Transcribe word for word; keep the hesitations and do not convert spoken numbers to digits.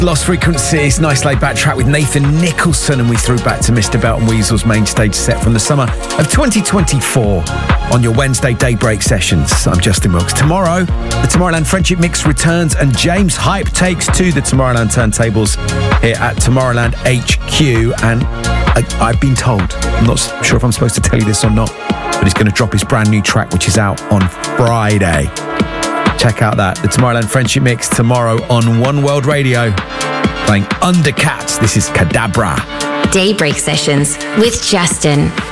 Lost Frequencies, nice laid back track with Nathan Nicholson, and we threw back to Mister Belt and Weasel's main stage set from the summer of twenty twenty-four on your Wednesday Daybreak sessions. I'm Justin Wilkes. Tomorrow, the Tomorrowland Friendship Mix returns and James Hype takes to the Tomorrowland turntables here at Tomorrowland H Q. And I, I've been told, I'm not sure if I'm supposed to tell you this or not, but he's going to drop his brand new track, which is out on Friday. Check out that, the Tomorrowland Friendship Mix tomorrow on One World Radio, playing Undercats. This is Cadabra. Daybreak Sessions with Justin.